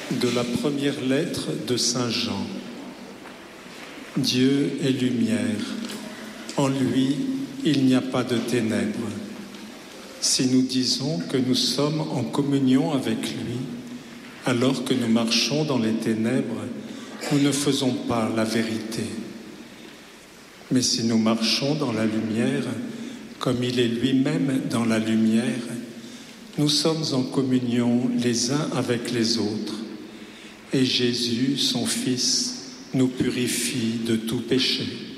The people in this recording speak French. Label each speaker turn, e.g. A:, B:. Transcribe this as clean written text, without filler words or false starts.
A: De la première lettre de Saint Jean. Dieu est lumière. En lui, il n'y a pas de ténèbres. Si nous disons que nous sommes en communion avec lui, alors que nous marchons dans les ténèbres, nous ne faisons pas la vérité. Mais si nous marchons dans la lumière, comme il est lui-même dans la lumière, nous sommes en communion les uns avec les autres. Et Jésus, son Fils, nous purifie de tout péché.